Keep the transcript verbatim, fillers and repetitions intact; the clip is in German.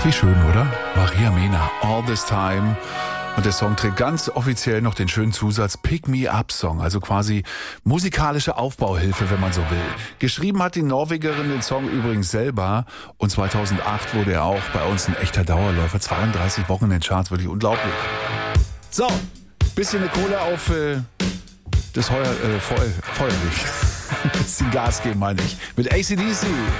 Wie schön, oder? Maria Mena, All This Time. Und der Song trägt ganz offiziell noch den schönen Zusatz Pick Me Up Song, also quasi musikalische Aufbauhilfe, wenn man so will. Geschrieben hat die Norwegerin den Song übrigens selber und zweitausendacht wurde er auch bei uns ein echter Dauerläufer. zweiunddreißig Wochen in den Charts, wirklich unglaublich. So, bisschen eine Kohle auf äh, das Heuer, äh, Feuer, Feuerlicht. Bisschen Gas geben, meine ich. Mit A C D C.